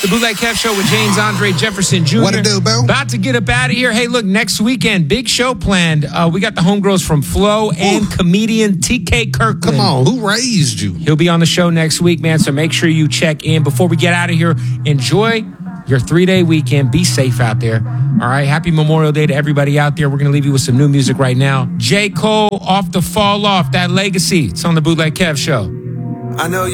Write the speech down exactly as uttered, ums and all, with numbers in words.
The Bootleg Kev Show with James Andre Jefferson Junior What it do, bro? About to get up out of here. Hey, look, next weekend, big show planned. Uh, we got the homegirls from Flow and Ooh. comedian T K Kirkland. Come on, who raised you? He'll be on the show next week, man, so make sure you check in. Before we get out of here, enjoy your three-day weekend. Be safe out there. All right, happy Memorial Day to everybody out there. We're going to leave you with some new music right now. J. Cole, Off the Fall Off, that legacy. It's on the Bootleg Kev Show. I know you